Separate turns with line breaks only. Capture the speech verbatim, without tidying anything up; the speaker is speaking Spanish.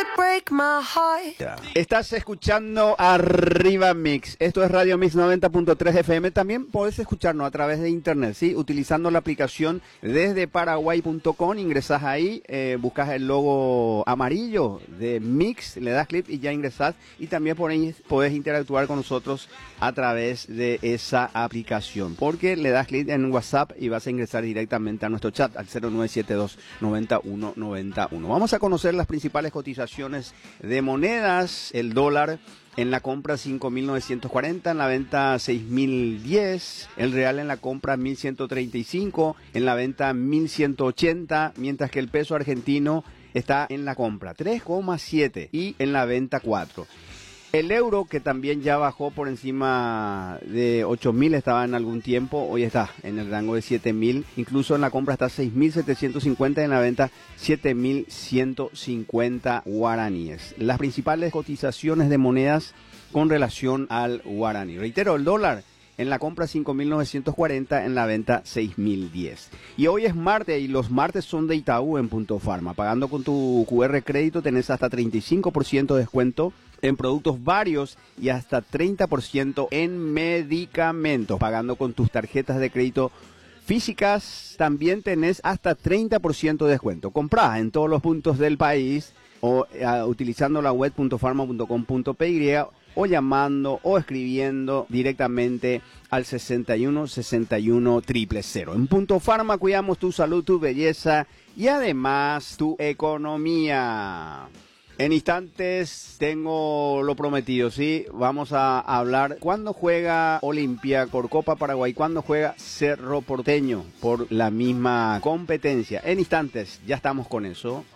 Estás escuchando Arriba Mix. Esto es Radio Mix noventa punto tres F M. También podés escucharnos a través de internet, ¿sí? Utilizando la aplicación desde paraguay punto com. Ingresás ahí, eh, buscas el logo amarillo de Mix, le das clic y ya ingresás. Y también por ahí podés interactuar con nosotros a través de esa aplicación. Porque le das clic en WhatsApp y vas a ingresar directamente a nuestro chat al cero nueve siete dos, noventa y uno, noventa y uno. Vamos a conocer las principales cotizaciones de monedas. El dólar en la compra cinco mil novecientos cuarenta, en la venta seis mil diez, el real en la compra mil ciento treinta y cinco, en la venta mil ciento ochenta, mientras que el peso argentino está en la compra tres coma siete y en la venta cuatro. El euro, que también ya bajó por encima de ocho mil, estaba en algún tiempo, hoy está en el rango de siete mil, incluso en la compra está seis mil setecientos cincuenta y en la venta siete mil ciento cincuenta guaraníes. Las principales cotizaciones de monedas con relación al guaraní. Reitero, el dólar en la compra cinco mil novecientos cuarenta, en la venta seis mil diez. Y hoy es martes y los martes son de Itaú en Punto Farma. Pagando con tu Q R crédito tenés hasta treinta y cinco por ciento de descuento en productos varios y hasta treinta por ciento en medicamentos. Pagando con tus tarjetas de crédito físicas también tenés hasta treinta por ciento de descuento. Comprá en todos los puntos del país o uh, utilizando la web punto farma punto com punto p y o llamando o escribiendo directamente al sesenta y uno, sesenta y uno, cero cero cero. En Punto Farma cuidamos tu salud, tu belleza y además tu economía. En instantes tengo lo prometido, ¿sí? Vamos a hablar cuándo juega Olimpia por Copa Paraguay, cuándo juega Cerro Porteño por la misma competencia. En instantes ya estamos con eso.